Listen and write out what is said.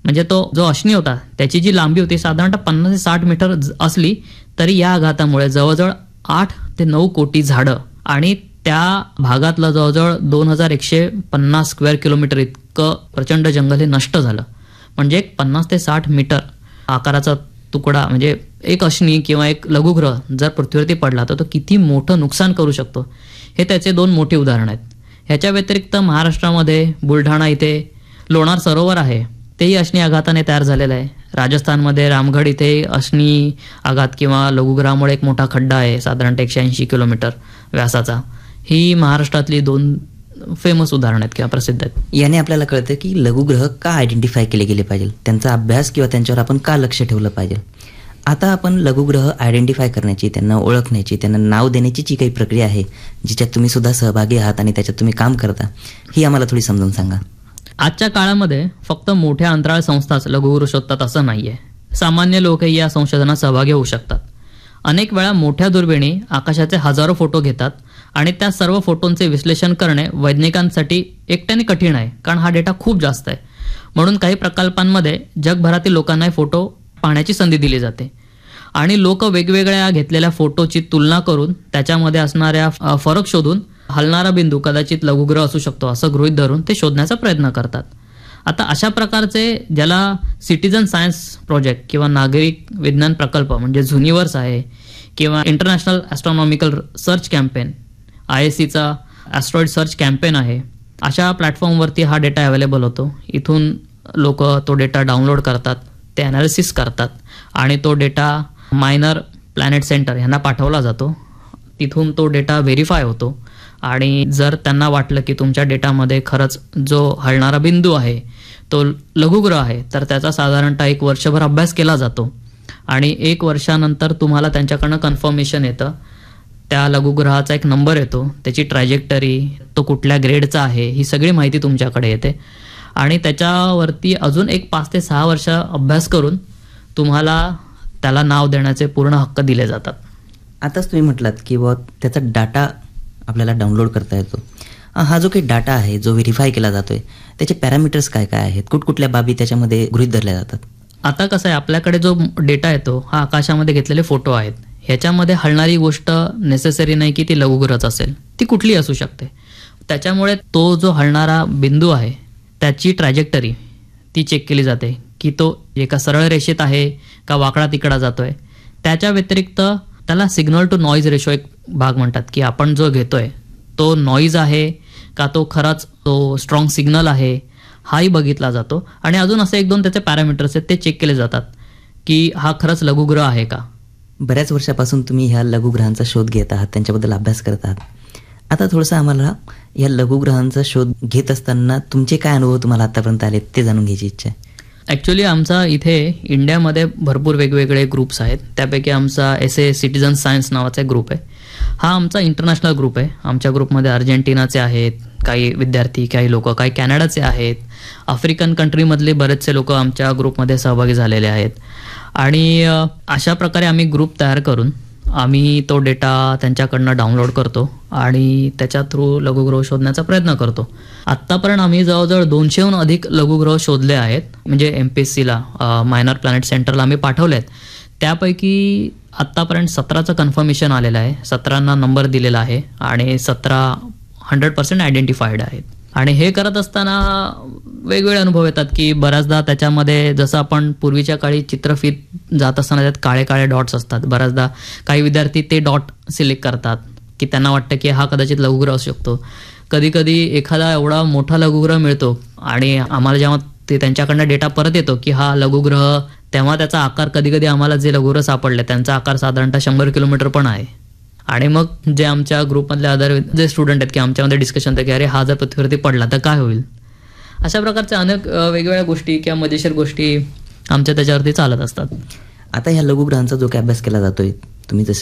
म्हणजे तो जो अश्नी होता त्याची जी लांबी होती साधारणतः 50 ते 60 मीटर असली तरी या आघातामुळे जवळजवळ 8 ते 9 कोटी झाडं आणि त्या भागातलं जवळजवळ 2150 स्क्वेअर किलोमीटर इतकं प्रचंड जंगल हे नष्ट झालं. म्हणजे एक 50 ते 60 मीटर आकाराचा तुकडा म्हणजे एक अश्नी किंवा एक लघुग्रह जर पृथ्वीवरती पडला तर तो किती मोठं नुकसान करू शकतो हे त्याचे 2 मोठी उदाहरण आहेत. ह्याच्या व्यतिरिक्त महाराष्ट्रामध्ये बुलढाणा इथे लोणार सरोवर आहे, तेही अश्नी आघाताने तयार झालेलं आहे. राजस्थानमध्ये रामगढ इथे अश्नी आघात किंवा लघुग्रहामुळे एक मोठा खड्डा आहे साधारणतः 180 किलोमीटर व्यासाचा. ही महाराष्ट्रातली 2 फेमस उदाहरण आहेत किंवा प्रसिद्ध आहेत. याने आपल्याला कळतं की लघुग्रह का आयडेंटिफाय केले गेले पाहिजे, त्यांचा अभ्यास किंवा त्यांच्यावर आपण का लक्ष ठेवलं पाहिजे. आता आपण लघुग्रह आयडेंटिफाय करण्याची, त्यांना ओळखण्याची, त्यांना नाव देण्याची जी काही प्रक्रिया आहे जिच्यात तुम्ही सुद्धा सहभागी आहात आणि त्याच्यात तुम्ही काम करता, ही आम्हाला थोडी समजून सांगा. आजच्या काळामध्ये फक्त मोठ्या अंतराळ संस्थाच लघुग्रह शोधतात असं नाहीये. सामान्य लोकही या संशोधनात सहभागी होऊ शकतात. अनेक वेळा मोठ्या दुर्बिणी आकाशाचे हजारो फोटो घेतात आणि त्या सर्व फोटोंचे विश्लेषण करणे वैज्ञानिकांसाठी एकट्याने कठीण आहे, कारण हा डेटा खूप जास्त आहे. म्हणून काही प्रकल्पांमध्ये जगभरातील लोकांना फोटो पाहण्याची संधी दिली जाते आणि लोक वेगवेगळ्या घेतलेल्या फोटोची तुलना करून त्याच्यामध्ये असणाऱ्या फरक शोधून हलणारा बिंदू कदाचित लघुग्रह असू शकतो असं गृहीत धरून ते शोधण्याचा प्रयत्न करतात. आता अशा प्रकारचे ज्याला सिटीजन सायन्स प्रोजेक्ट किंवा नागरिक विज्ञान प्रकल्प म्हणजे झुनिवर्स आहे किंवा international astronomical search campaign ISCचा ॲस्ट्रॉइड search campaign आहे, अशा प्लॅटफॉर्मवरती हा डेटा अवेलेबल होतो. इथून लोक तो डेटा डाउनलोड करतात, ते ॲनालिसिस करतात आणि तो डेटा मायनर प्लॅनेट सेंटर यांना पाठवला जातो. तिथून तो डेटा व्हेरीफाय होतो आणि जर त्यांना वाटलं की तुमच्या डेटामध्ये खरंच जो हलणारा बिंदू आहे तो लघुग्रह आहे तर त्याचा साधारणतः 1 वर्षभर अभ्यास केला जातो आणि 1 वर्षानंतर तुम्हाला त्यांच्याकडनं कन्फर्मेशन येतं. त्या लघुग्रहाचा एक नंबर येतो, त्याची ट्रॅजेक्टरी, तो कुठल्या ग्रेडचा आहे, ही सगळी माहिती तुमच्याकडे येते आणि त्याच्यावरती अजून एक 5 ते 6 वर्ष अभ्यास करून तुम्हाला त्याला नाव देण्याचे पूर्ण हक्क दिले जातात. आताच तुम्ही म्हटलात की त्याचा डाटा आपल्याला डाउनलोड करता येतो. हा जो काही डाटा आहे जो व्हेरीफाय केला जातोय त्याचे पॅरामीटर्स काय काय आहेत, कुठकुठल्या बाबी त्याच्यामध्ये गृहीत धरल्या जातात. आता कसं आहे, आपल्याकडे जो डेटा येतो हा आकाशामध्ये घेतलेले फोटो आहेत. ह्याच्यामध्ये हलणारी गोष्ट नेसेसरी नाही की ती लघुग्रहच असेल, ती कुठलीही असू शकते. त्याच्यामुळे तो जो हलणारा बिंदू आहे त्याची ट्रॅजेक्टरी ती चेक केली जाते की तो एका सरळ रेषेत आहे का वाकडा तिकडा जातोय. त्याच्या व्यतिरिक्त त्याला सिग्नल टू नॉईज रेशो एक भाग म्हणतात की आपण जो घेतोय तो नॉईज आहे का तो खरंच तो स्ट्रॉंग सिग्नल आहे, हाही बघितला जातो. आणि अजून असे 1-2 त्याचे पॅरामीटर्स आहेत ते चेक केले जातात की हा खरंच लघुग्रह आहे का. बऱ्याच वर्षापासून तुम्ही ह्या लघुग्रहांचा शोध घेत आहात, त्यांच्याबद्दल अभ्यास करत आहात. आता थोडंसं आम्हाला या लघुग्रहांचा शोध घेत असताना तुमचे काय अनुभव तुम्हाला आतापर्यंत आले ते जाणून घ्यायची इच्छा आहे. ॲक्च्युली आमचा इथे इंडियामध्ये भरपूर वेगवेगळे ग्रुप्स आहेत. त्यापैकी आमचा SA सिटीजन सायन्स नावाचा एक ग्रुप आहे. हा आमचा इंटरनॅशनल ग्रुप आहे. आमच्या ग्रुपमध्ये अर्जेंटिनाचे आहेत काही विद्यार्थी, काही लोक, काही कॅनडाचे आहेत, आफ्रिकन कंट्रीमधले बरेचसे लोक आमच्या ग्रुपमध्ये सहभागी झालेले आहेत. आणि अशा प्रकारे आम्ही ग्रुप तयार करून आम्ही तो डेटा त्यांच्याकडनं डाउनलोड करतो आणि त्याच्या थ्रू लघुग्रह शोधण्याचा प्रयत्न करतो. आत्तापर्यंत आम्ही जवळजवळ 200हून अधिक लघुग्रह शोधले आहेत. म्हणजे MPSCला मायनर प्लॅनेट सेंटरला आम्ही पाठवले आहेत. त्यापैकी आत्तापर्यंत 17चं कन्फर्मेशन आलेलं आहे, 17ना नंबर दिलेला आहे आणि 17 100% आयडेंटिफाईड आहेत. आणि हे करत असताना वेगवेगळे अनुभव येतात की बऱ्याचदा त्याच्यामध्ये जसं आपण पूर्वीच्या काळी चित्रफीत जात असताना त्यात काळे काळे डॉट्स असतात. बऱ्याचदा काही विद्यार्थी ते डॉट सिलेक्ट करतात की त्यांना वाटतं की हा कदाचित लघुग्रह असू शकतो. कधी कधी एखादा एवढा मोठा लघुग्रह मिळतो आणि आम्हाला जेव्हा ते त्यांच्याकडनं डेटा परत येतो की हा लघुग्रह, तेव्हा त्याचा आकार कधी कधी आम्हाला जे लघुग्रह सापडले त्यांचा आकार साधारणतः 100 किलोमीटर पण आहे. आणि मग जे आमच्या ग्रुपमधले अदर जे स्टुडंट आहेत की आमच्यामध्ये डिस्कशन होतं की अरे हा जर पृथ्वीवरती पडला तर काय होईल. अशा प्रकारच्या अनेक वेगवेगळ्या गोष्टी किंवा मजेशीर गोष्टी आमच्या त्याच्यावरती चालत असतात. आता ह्या लघुग्रहांचा जो काही अभ्यास केला जातोय, तुम्ही जसं